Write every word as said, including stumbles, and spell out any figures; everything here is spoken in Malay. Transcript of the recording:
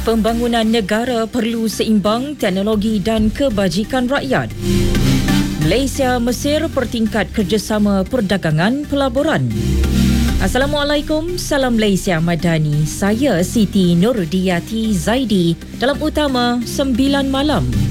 Pembangunan negara perlu seimbang teknologi dan kebajikan rakyat. Malaysia-Mesir pertingkat kerjasama perdagangan pelaburan. Assalamualaikum, salam Malaysia Madani. Saya Siti Nurudiyati Zaidi dalam Utama sembilan Malam.